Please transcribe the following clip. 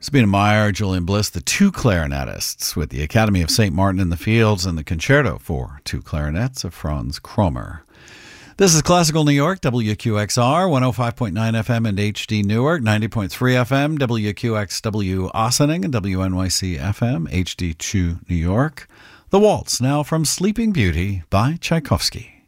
Sabina Meyer, Julian Bliss, the two clarinetists with the Academy of St. Martin in the Fields and the concerto for two clarinets of Franz Kromer. This is Classical New York, WQXR, 105.9 FM and HD Newark, 90.3 FM, WQXW Ossining, and WNYC FM, HD2 New York. The Waltz, now from Sleeping Beauty by Tchaikovsky.